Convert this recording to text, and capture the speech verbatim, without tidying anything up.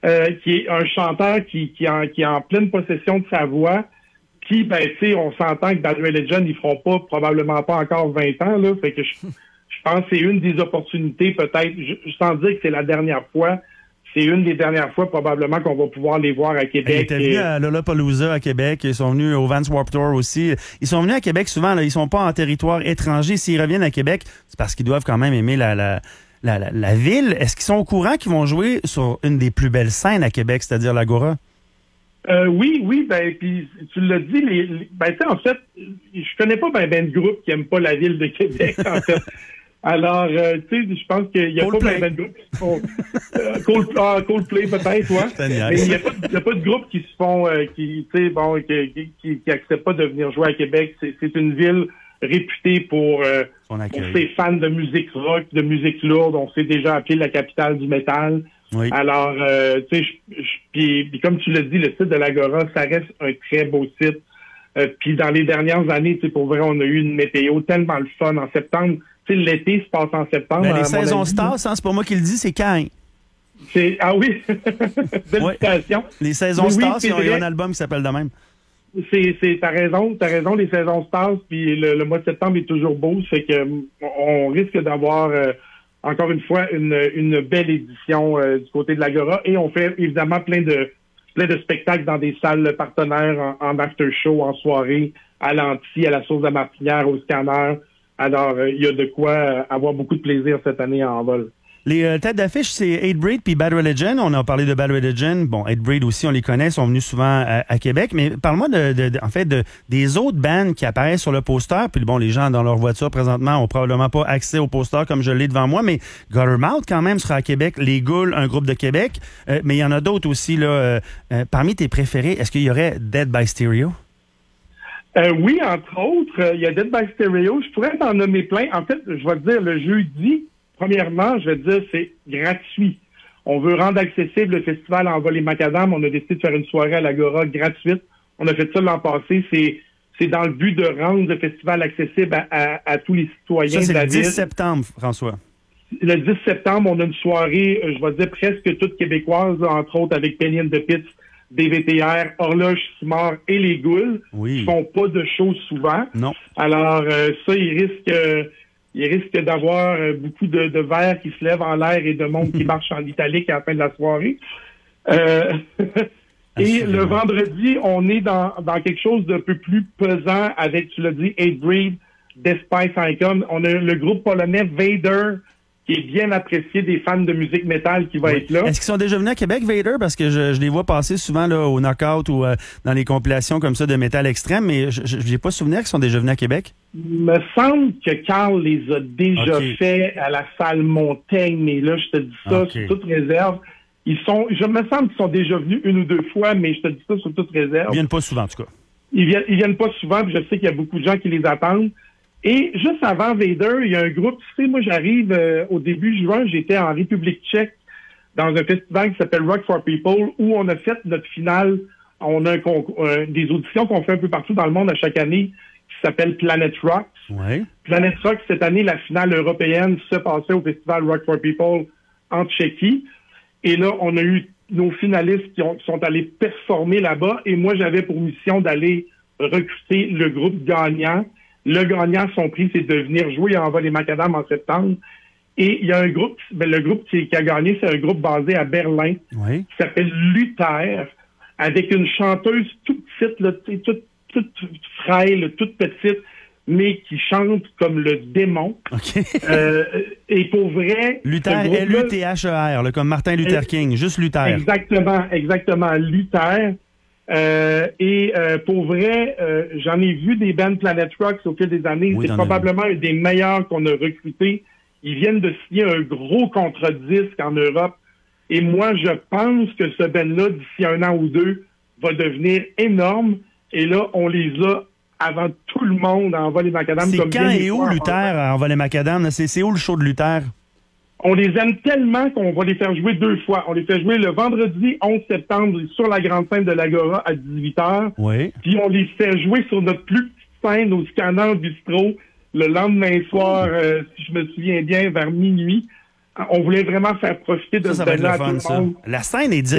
euh, qui est un chanteur qui, qui, en, qui est en pleine possession de sa voix. Puis, ben, tu sais, on s'entend que Bad Religion, ils feront pas, probablement pas encore vingt ans, là. Fait que je, je pense que c'est une des opportunités, peut-être, je, sans dire que c'est la dernière fois, c'est une des dernières fois, probablement, qu'on va pouvoir les voir à Québec. Ils étaient venus à Lollapalooza à Québec. Ils sont venus au Vans Warped Tour aussi. Ils sont venus à Québec souvent, là. Ils sont pas en territoire étranger. S'ils reviennent à Québec, c'est parce qu'ils doivent quand même aimer la, la, la, la, la ville. Est-ce qu'ils sont au courant qu'ils vont jouer sur une des plus belles scènes à Québec, c'est-à-dire l'Agora? Euh, oui, oui, ben, puis tu l'as dit, les, les ben, tu sais, en fait, je connais pas ben, ben de groupe qui aiment pas la ville de Québec, en fait. Alors, euh, tu sais, je pense qu'il y a Coldplay. pas ben, ben de groupes qui se font, euh, Cold, ah, Coldplay peut-être, ouais. Mais il y a pas, il y a pas de groupes qui se font, euh, qui, tu sais, bon, qui, qui, qui acceptent pas de venir jouer à Québec. C'est, c'est une ville réputée pour, euh, pour ses fans de musique rock, de musique lourde. On s'est déjà appelé la capitale du métal. Oui. Alors, euh, tu sais, puis comme tu l'as dit, le site de l'Agora, ça reste un très beau site. Euh, puis dans les dernières années, tu sais, pour vrai, on a eu une météo tellement le fun en septembre. Tu sais, l'été se passe en septembre. Ben, les saisons stars, hein, c'est pas moi qui le dis, c'est quand. C'est ah oui, félicitations. Ouais. Les saisons oui, stars, oui, ils ont eu un album qui s'appelle de même. C'est, c'est, t'as raison, t'as raison, les saisons stars, puis le, le mois de septembre est toujours beau, fait que on risque d'avoir euh, encore une fois une, une belle édition euh, du côté de l'Agora, et on fait évidemment plein de plein de spectacles dans des salles partenaires en, en after show, en soirée, à l'Anti, à la Source de la Martinière, au Scanner. Alors, il euh, y a de quoi euh, avoir beaucoup de plaisir cette année en vol. Les euh, têtes d'affiche, c'est Hatebreed puis Bad Religion. On a parlé de Bad Religion. Bon, Hatebreed aussi, on les connaît, sont venus souvent à, à Québec. Mais parle-moi de, de, de, en fait, de des autres bands qui apparaissent sur le poster. Puis bon, les gens dans leur voiture présentement ont probablement pas accès au poster comme je l'ai devant moi. Mais Guttermouth quand même sera à Québec. Les Ghouls, un groupe de Québec. Euh, mais il y en a d'autres aussi là. Euh, euh, parmi tes préférés, est-ce qu'il y aurait Dead by Stereo? Euh, oui, entre autres, il y a Dead by Stereo. Je pourrais t'en nommer plein. En fait, je vais te dire, le jeudi, premièrement, je vais te dire, c'est gratuit. On veut rendre accessible le festival Envol les Macadam. On a décidé de faire une soirée à l'Agora gratuite. On a fait ça l'an passé. C'est, c'est dans le but de rendre le festival accessible à, à, à tous les citoyens ça, c'est de la le ville. dix septembre, François. Le dix septembre, on a une soirée, je vais dire presque toute québécoise, entre autres avec Penny and the Pits, D V T R, Horloge, Simard et les Ghouls. Oui. Ils font pas de shows souvent. Non. Alors, euh, ça, ils risquent, euh, ils risquent d'avoir euh, beaucoup de, de verres qui se lèvent en l'air et de monde qui marche en italique à la fin de la soirée. Euh, et le vendredi, on est dans, dans quelque chose d'un peu plus pesant avec, tu l'as dit, Hatebreed, Despise Icon. On a le groupe polonais Vader, qui est bien apprécié des fans de musique métal qui va oui. être là. Est-ce qu'ils sont déjà venus à Québec, Vader? Parce que je, je les vois passer souvent là, au Knockout ou euh, dans les compilations comme ça de métal extrême, mais je n'ai pas souvenir qu'ils sont déjà venus à Québec. Il me semble que Carl les a déjà okay. fait à la salle Montaigne, mais là, je te dis ça okay. sur toute réserve. Ils sont, je me semble qu'ils sont déjà venus une ou deux fois, mais je te dis ça sur toute réserve. Ils viennent pas souvent, en tout cas. Ils viennent, ils viennent pas souvent, puis je sais qu'il y a beaucoup de gens qui les attendent. Et juste avant Vader, il y a un groupe, tu sais, moi j'arrive euh, au début juin, j'étais en République tchèque dans un festival qui s'appelle Rock for People, où on a fait notre finale. On a un concours, euh, des auditions qu'on fait un peu partout dans le monde à chaque année, qui s'appelle Planet Rock. Ouais. Planet Rock, cette année, la finale européenne se passait au festival Rock for People en Tchéquie. Et là, on a eu nos finalistes qui, ont, qui sont allés performer là-bas. Et moi, j'avais pour mission d'aller recruter le groupe gagnant. Le gagnant, son prix, c'est de venir jouer à Envol les Macadam en septembre. Et il y a un groupe, ben, le groupe qui, qui a gagné, c'est un groupe basé à Berlin, oui. qui s'appelle Luther, avec une chanteuse toute petite, là, toute, toute frêle, toute petite, mais qui chante comme le démon. Okay. euh, et pour vrai... Luther, L U T H E R, là, comme Martin Luther King, juste Luther. Exactement, exactement, Luther. Euh, et euh, pour vrai, euh, j'en ai vu des bands Planet Rock au fil des années. Oui, c'est probablement un des meilleurs qu'on a recrutés. Ils viennent de signer un gros contre-disque en Europe. Et moi, je pense que ce band-là, d'ici un an ou deux, va devenir énorme. Et là, on les a avant tout le monde à Envol les Macadam. C'est quand et où Luther à Envol les Macadam? C'est, c'est où le show de Luther? On les aime tellement qu'on va les faire jouer deux fois. On les fait jouer le vendredi onze septembre sur la grande scène de l'Agora à dix-huit heures. Oui. Puis on les fait jouer sur notre plus petite scène au Scanner Bistro le lendemain soir, euh, si je me souviens bien, vers minuit. On voulait vraiment faire profiter de ça, ce ça va être là le fun, à tout le monde. Ça. La scène est